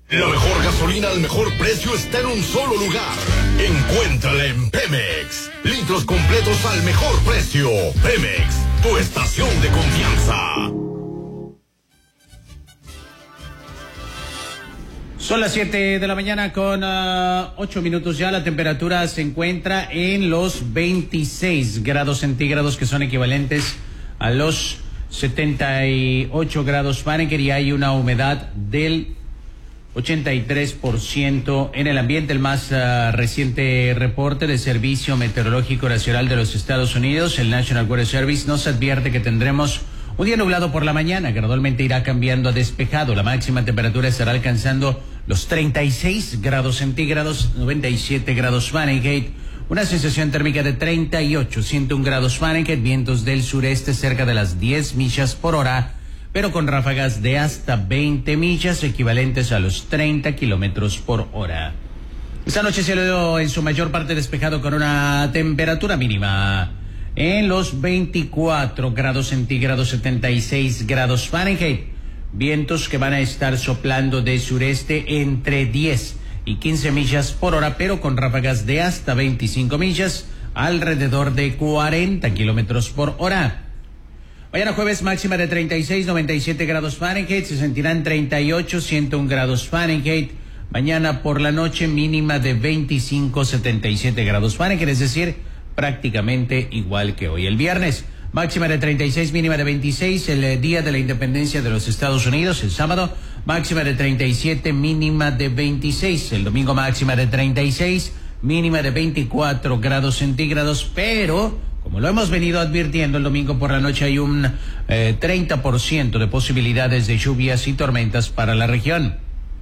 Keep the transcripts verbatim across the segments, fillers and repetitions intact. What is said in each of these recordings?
La mejor gasolina al mejor precio está en un solo lugar. Encuéntrala en Pemex. Litros completos al mejor precio. Pemex, tu estación de confianza. Son las siete de la mañana con uh, ocho minutos ya. La temperatura se encuentra en los veintiséis grados centígrados, que son equivalentes a los setenta y ocho grados Fahrenheit, y hay una humedad del ochenta y tres por ciento en el ambiente. El más uh, reciente reporte del Servicio Meteorológico Nacional de los Estados Unidos, el National Weather Service, nos advierte que tendremos un día nublado por la mañana, gradualmente irá cambiando a despejado. La máxima temperatura estará alcanzando los treinta y seis grados centígrados, noventa y siete grados Fahrenheit, una sensación térmica de treinta y ocho, ciento uno grados Fahrenheit, vientos del sureste cerca de las diez millas por hora, pero con ráfagas de hasta veinte millas, equivalentes a los treinta kilómetros por hora. Esta noche cielo en su mayor parte despejado, con una temperatura mínima en los veinticuatro grados centígrados, setenta y seis grados Fahrenheit. Vientos que van a estar soplando de sureste entre diez y quince millas por hora, pero con ráfagas de hasta veinticinco millas, alrededor de cuarenta kilómetros por hora. Mañana jueves, máxima de treinta y seis, noventa y siete grados Fahrenheit, se sentirán treinta y ocho, ciento uno grados Fahrenheit. Mañana por la noche, mínima de veinticinco, setenta y siete grados Fahrenheit, es decir, prácticamente igual que hoy. El viernes, máxima de treinta y seis, mínima de veintiséis, el eh, día de la independencia de los Estados Unidos, el sábado, máxima de treinta y siete, mínima de veintiséis. El domingo, máxima de treinta y seis, mínima de veinticuatro grados centígrados, pero como lo hemos venido advirtiendo, el domingo por la noche hay un eh, treinta por ciento de posibilidades de lluvias y tormentas para la región.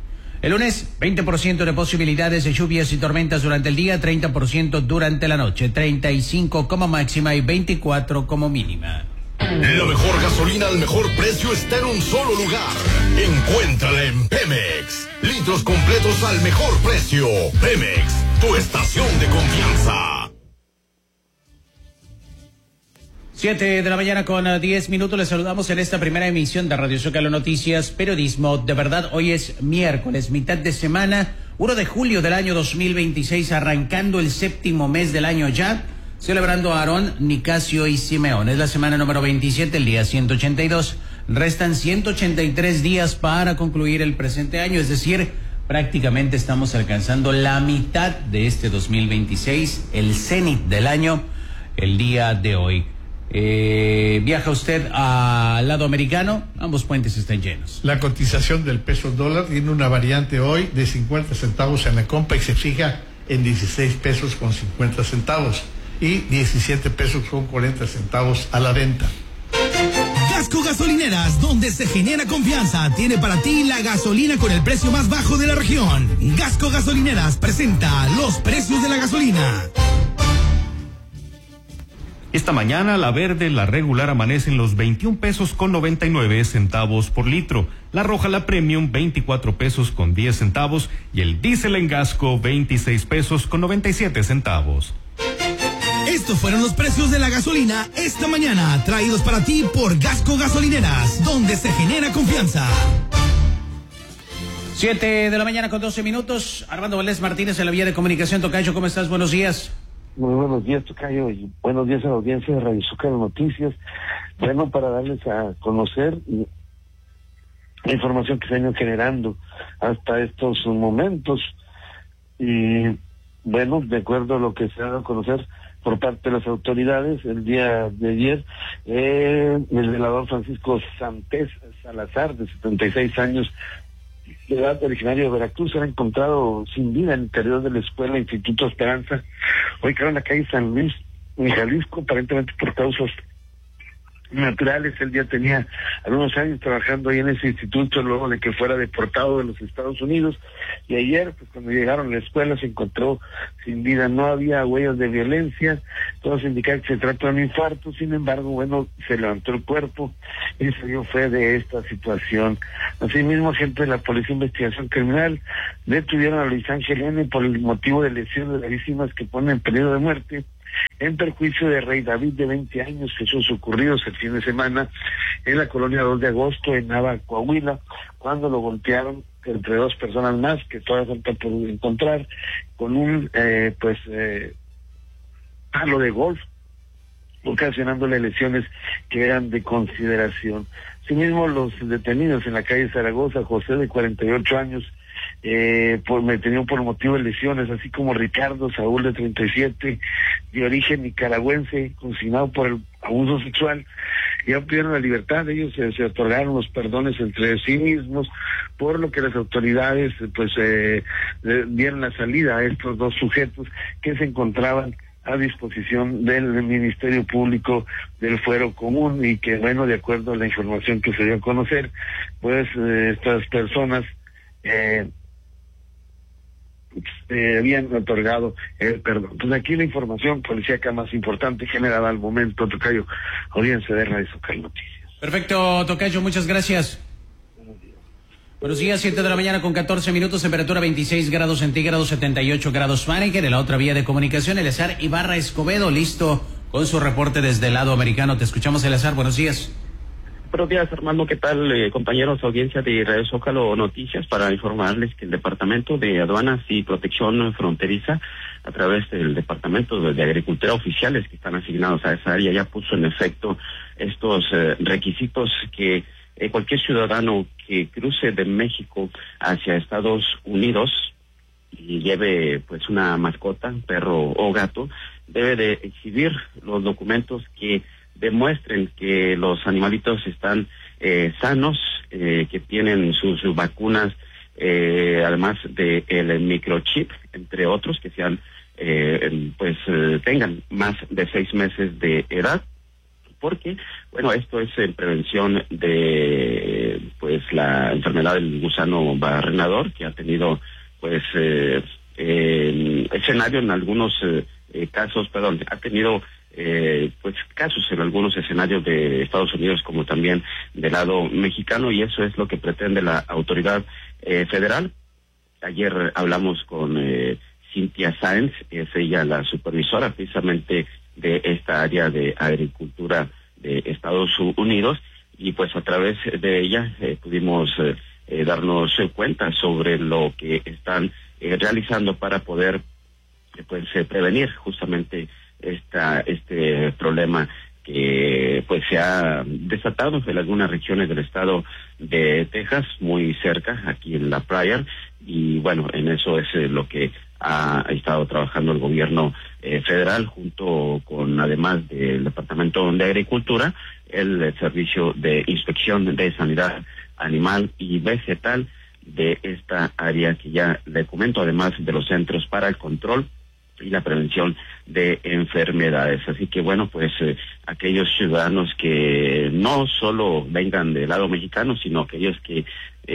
El lunes, veinte por ciento de posibilidades de lluvias y tormentas durante el día, treinta por ciento durante la noche, treinta y cinco como máxima y veinticuatro como mínima. La mejor gasolina al mejor precio está en un solo lugar. Encuéntrala en Pemex. Litros completos al mejor precio. Pemex, tu estación de confianza. Siete de la mañana con diez minutos. Les saludamos en esta primera emisión de Radio Zócalo Noticias, periodismo de verdad. Hoy es miércoles, mitad de semana, uno de julio del año dos mil veintiséis, arrancando el séptimo mes del año ya, celebrando a Aarón, Nicasio y Simeón. Es la semana número veintisiete, el día ciento ochenta y dos. Restan ciento ochenta y tres días para concluir el presente año, es decir, prácticamente estamos alcanzando la mitad de este dos mil veintiséis, el cenit del año, el día de hoy. Eh, ¿Viaja usted al lado americano? Ambos puentes están llenos. La cotización del peso dólar tiene una variante hoy de cincuenta centavos en la compra y se fija en dieciséis pesos con cincuenta centavos y diecisiete pesos con cuarenta centavos a la venta. Gasco Gasolineras, donde se genera confianza, tiene para ti la gasolina con el precio más bajo de la región. Gasco Gasolineras presenta los precios de la gasolina. Esta mañana la verde, la regular, amanece en los veintiún pesos con noventa y nueve centavos por litro. La roja, la premium, veinticuatro pesos con diez centavos. Y el diésel en Gasco, veintiséis pesos con noventa y siete centavos. Estos fueron los precios de la gasolina esta mañana, traídos para ti por Gasco Gasolineras, donde se genera confianza. Siete de la mañana con doce minutos. Armando Valdés Martínez en la vía de comunicación. Tocayo, ¿cómo estás? Buenos días. Muy buenos días, Tocayo, y buenos días a la audiencia de Radio Zócalo Noticias. Bueno, para darles a conocer la información que se ha ido generando hasta estos momentos. Y bueno, de acuerdo a lo que se ha dado a conocer por parte de las autoridades, el día de ayer, eh, el velador Francisco Santés Salazar, de setenta y seis años de edad, originario de Veracruz, era encontrado sin vida en el interior de la escuela Instituto Esperanza, ubicado en la calle San Luis, en Jalisco, aparentemente por causas naturales. Él ya tenía algunos años trabajando ahí en ese instituto luego de que fuera deportado de los Estados Unidos, y ayer, pues cuando llegaron a la escuela, se encontró sin vida. No había huellas de violencia, todos indican que se trata de un infarto. Sin embargo, bueno, se levantó el cuerpo y se dio fe de esta situación. Asimismo, agentes de la Policía de Investigación Criminal detuvieron a Luis Ángel N. por el motivo de lesiones de las víctimas que ponen en peligro de muerte en perjuicio de Rey David, de veinte años, hechos ocurridos el fin de semana en la colonia dos de agosto, en Nava, Coahuila, cuando lo golpearon entre dos personas más, que todavía falta por encontrar, con un, eh, pues, eh, palo de golf, ocasionándole lesiones que eran de consideración. Asimismo, los detenidos en la calle Zaragoza, José, de cuarenta y ocho años, eh, por, detenido por motivo de lesiones, así como Ricardo Saúl, de treinta y siete, de origen nicaragüense, consignado por el abuso sexual, ya obtuvieron la libertad. Ellos eh, se otorgaron los perdones entre sí mismos, por lo que las autoridades pues eh, eh, dieron la salida a estos dos sujetos que se encontraban a disposición del Ministerio Público del Fuero Común, y que, bueno, de acuerdo a la información que se dio a conocer, pues eh, estas personas eh, eh, habían otorgado el perdón. Pues aquí la información policíaca más importante generada al momento, Tocayo. Audiencia de Radio Socal Noticias. Perfecto, Tocayo, muchas gracias. Buenos días, siete de la mañana con catorce minutos, temperatura veintiséis grados centígrados, setenta y ocho grados Fahrenheit. En la otra vía de comunicación, Eleazar Ibarra Escobedo, listo con su reporte desde el lado americano. Te escuchamos, Eleazar, buenos días. Buenos días, Armando, ¿qué tal, eh, compañeros? Audiencia de Radio Zócalo Noticias, para informarles que el Departamento de Aduanas y Protección Fronteriza, a través del Departamento de Agricultura, oficiales que están asignados a esa área, ya puso en efecto estos eh, requisitos que Eh, cualquier ciudadano que cruce de México hacia Estados Unidos y lleve pues una mascota, perro o gato, debe de exhibir los documentos que demuestren que los animalitos están eh, sanos, eh, que tienen sus, sus vacunas, eh, además de el microchip, entre otros, que sean eh, pues eh, tengan más de seis meses de edad. Porque, bueno, esto es en prevención de, pues, la enfermedad del gusano barrenador, que ha tenido, pues, eh, eh, escenario en algunos eh, eh, casos, perdón, ha tenido, eh, pues, casos en algunos escenarios de Estados Unidos, como también del lado mexicano, y eso es lo que pretende la autoridad eh, federal. Ayer hablamos con eh, Cintia Sáenz, es ella la supervisora precisamente de esta área de agricultura de Estados Unidos, y pues a través de ella eh, pudimos eh, eh, darnos cuenta sobre lo que están eh, realizando para poder eh, pues eh, prevenir justamente esta este problema que pues se ha desatado en algunas regiones del estado de Texas, muy cerca, aquí en La Pryor, y bueno, en eso es eh, lo que ha estado trabajando el gobierno eh, federal, junto con, además del Departamento de Agricultura, el, el Servicio de Inspección de Sanidad Animal y Vegetal de esta área que ya le comento, además de los Centros para el Control y la Prevención de Enfermedades. Así que bueno, pues eh, aquellos ciudadanos que no solo vengan del lado mexicano, sino aquellos que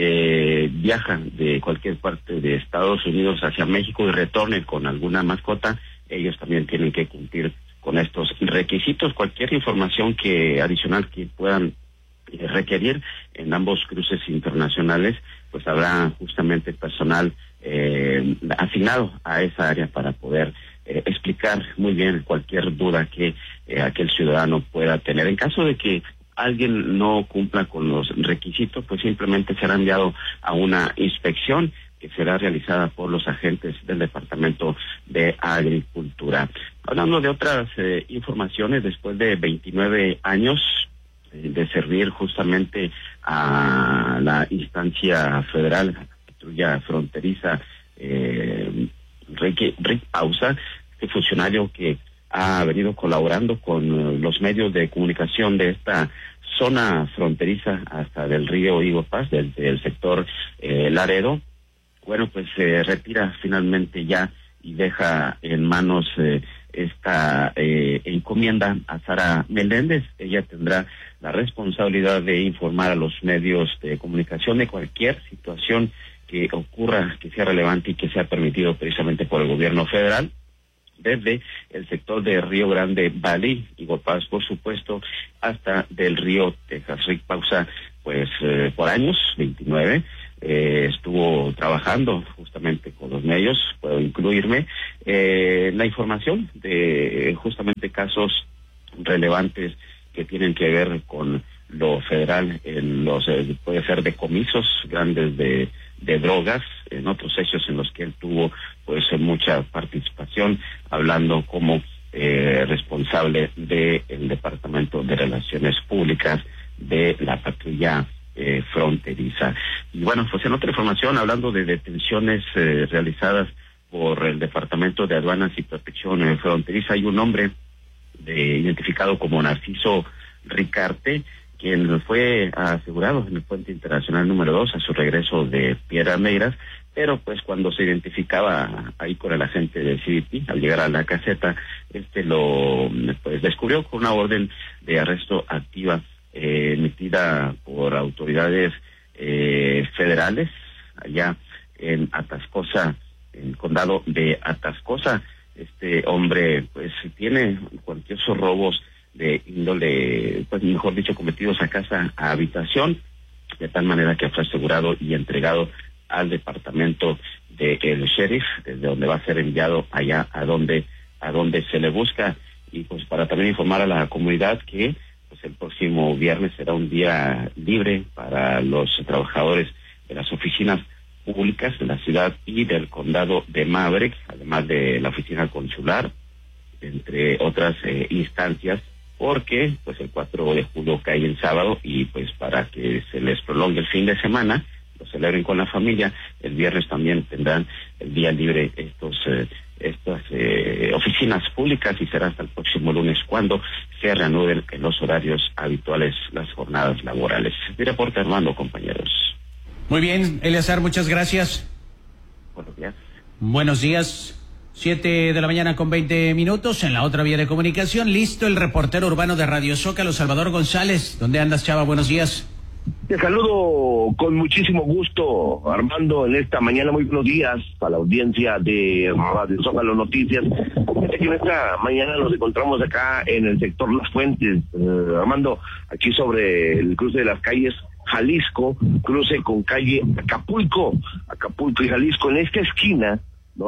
eh, viajan de cualquier parte de Estados Unidos hacia México y retornen con alguna mascota, ellos también tienen que cumplir con estos requisitos. Cualquier información que adicional que puedan eh, requerir en ambos cruces internacionales, pues habrá justamente personal eh, asignado a esa área para poder eh, explicar muy bien cualquier duda que eh, aquel ciudadano pueda tener. En caso de que alguien no cumpla con los requisitos, pues simplemente será enviado a una inspección que será realizada por los agentes del Departamento de Agricultura. Hablando de otras eh, informaciones, después de veintinueve años eh, de servir justamente a la instancia federal, la patrulla fronteriza, eh, Rick, Rick Pausa, este funcionario que ha venido colaborando con uh, los medios de comunicación de esta zona fronteriza hasta del río Iguapas, desde el sector eh, Laredo. Bueno, pues se eh, retira finalmente ya y deja en manos eh, esta eh, encomienda a Sara Meléndez. Ella tendrá la responsabilidad de informar a los medios de comunicación de cualquier situación que ocurra, que sea relevante y que sea permitido precisamente por el gobierno federal, desde el sector de Río Grande Valley, Iguapas, por supuesto, hasta del río Texas. Rick Pausa, pues eh, por años, veintinueve, eh, estuvo trabajando justamente con los medios, puedo incluirme, eh, la información de justamente casos relevantes que tienen que ver con lo federal, en los eh, puede ser decomisos grandes de de drogas, en otros hechos en los que él tuvo pues mucha participación, hablando como eh, responsable del Departamento de Relaciones Públicas de la patrulla eh, fronteriza. Y bueno, pues en otra información, hablando de detenciones eh, realizadas por el Departamento de Aduanas y Protección eh, Fronteriza, hay un hombre de, identificado como Narciso Ricarte, quien fue asegurado en el puente internacional número dos a su regreso de Piedras Negras, pero pues cuando se identificaba ahí con el agente de C B P, al llegar a la caseta, este lo pues descubrió con una orden de arresto activa eh, emitida por autoridades eh, federales allá en Atascosa, en el condado de Atascosa. Este hombre pues tiene cuantiosos robos de índole, pues mejor dicho, cometidos a casa, a habitación, de tal manera que fue asegurado y entregado al departamento del sheriff, desde donde va a ser enviado allá a donde a donde se le busca. Y pues para también informar a la comunidad que pues el próximo viernes será un día libre para los trabajadores de las oficinas públicas de la ciudad y del condado de Maverick, además de la oficina consular, entre otras eh, instancias, porque pues el cuatro de julio cae el sábado y pues para que se les prolongue el fin de semana, lo celebren con la familia, el viernes también tendrán el día libre estos eh, estas eh, oficinas públicas, y será hasta el próximo lunes cuando se reanuden en los horarios habituales las jornadas laborales. Mi reporte, Armando, compañeros. Muy bien, Eleazar, muchas gracias. Buenos días. Buenos días. Siete de la mañana con veinte minutos. En la otra vía de comunicación, listo el reportero urbano de Radio Zócalo, Salvador González. ¿Dónde andas, Chava? Buenos días. Te saludo con muchísimo gusto, Armando, en esta mañana. Muy buenos días a la audiencia de Radio Zócalo Noticias. Fíjate que en esta mañana nos encontramos acá en el sector Las Fuentes, eh, Armando, aquí sobre el cruce de las calles Jalisco, cruce con calle Acapulco, Acapulco y Jalisco. En esta esquina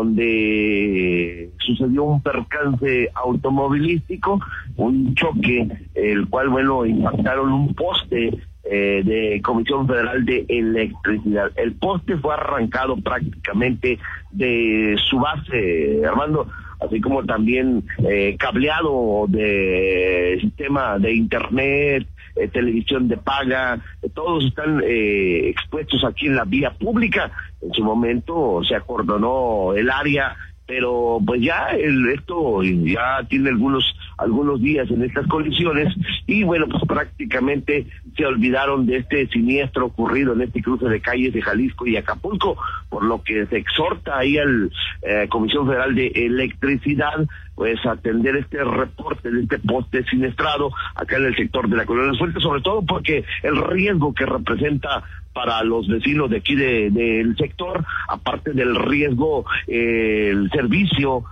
donde sucedió un percance automovilístico, un choque, el cual, bueno, impactaron un poste eh, de Comisión Federal de Electricidad. El poste fue arrancado prácticamente de su base, Armando, así como también eh, cableado de sistema de internet, eh, televisión de paga, eh, todos están eh, expuestos aquí en la vía pública. En su momento se acordonó el área, pero pues ya el, esto ya tiene algunos algunos días en estas condiciones, y bueno, pues prácticamente se olvidaron de este siniestro ocurrido en este cruce de calles de Jalisco y Acapulco, por lo que se exhorta ahí al eh, Comisión Federal de Electricidad pues a atender este reporte de este poste siniestrado acá en el sector de la Colonia Las Fuentes, sobre todo porque el riesgo que representa para los vecinos de aquí de, del sector, aparte del riesgo, eh, el servicio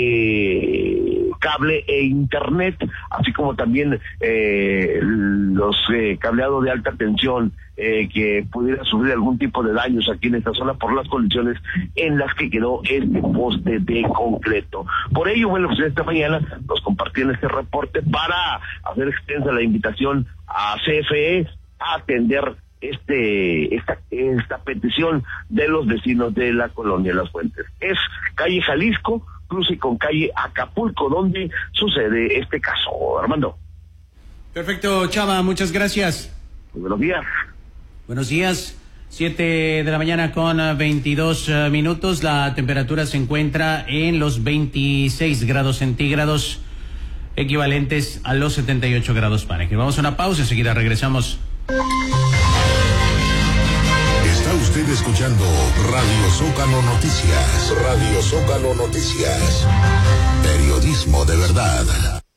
de cable e internet, así como también eh, los eh, cableados de alta tensión eh, que pudiera sufrir algún tipo de daños aquí en esta zona por las condiciones en las que quedó este poste de concreto. Por ello, bueno, pues esta mañana nos compartieron este reporte para hacer extensa la invitación a C F E a atender este esta esta petición de los vecinos de la Colonia Las Fuentes. Es calle Jalisco, cruce con calle Acapulco, donde sucede este caso, Armando. Perfecto, Chava, muchas gracias. Muy buenos días. Buenos días. Siete de la mañana con veintidós uh, minutos. La temperatura se encuentra en los veintiséis grados centígrados, equivalentes a los setenta y ocho grados Fahrenheit. Vamos a una pausa, enseguida regresamos. Está usted escuchando Radio Zócalo Noticias. Radio Zócalo Noticias. Periodismo de verdad.